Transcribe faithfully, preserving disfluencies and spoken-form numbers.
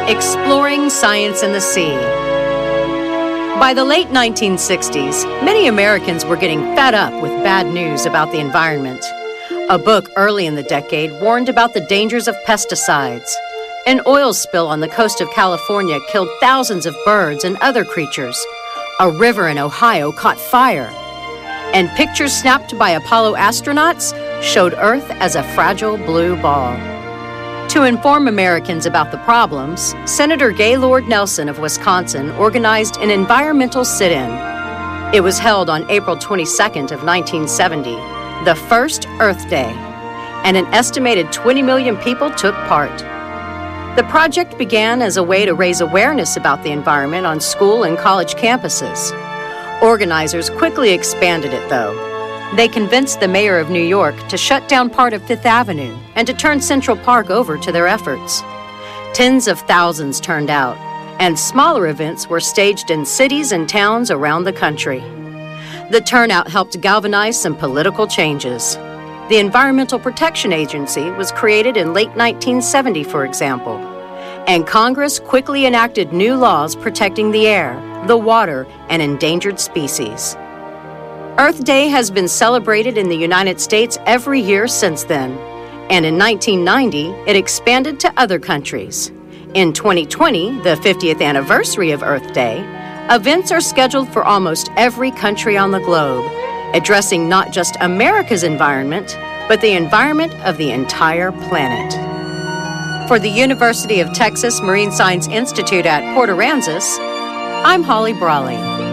Exploring Science in the Sea. By the late nineteen sixties, many Americans were getting fed up with bad news about the environment. A book early in the decade warned about the dangers of pesticides. An oil spill on the coast of California killed thousands of birds and other creatures. A river in Ohio caught fire. And pictures snapped by Apollo astronauts showed Earth as a fragile blue ball. To inform Americans about the problems, Senator Gaylord Nelson of Wisconsin organized an environmental sit-in. It was held on April twenty-second of nineteen seventy, the first Earth Day, and an estimated twenty million people took part. The project began as a way to raise awareness about the environment on school and college campuses. Organizers quickly expanded it, though. They convinced the mayor of New York to shut down part of Fifth Avenue and to turn Central Park over to their efforts. Tens of thousands turned out, and smaller events were staged in cities and towns around the country. The turnout helped galvanize some political changes. The Environmental Protection Agency was created in late nineteen seventy, for example, and Congress quickly enacted new laws protecting the air, the water, and endangered species. Earth Day has been celebrated in the United States every year since then, and in nineteen ninety, it expanded to other countries. In twenty twenty, the fiftieth anniversary of Earth Day, events are scheduled for almost every country on the globe, addressing not just America's environment, but the environment of the entire planet. For the University of Texas Marine Science Institute at Port Aransas, I'm Holly Brawley.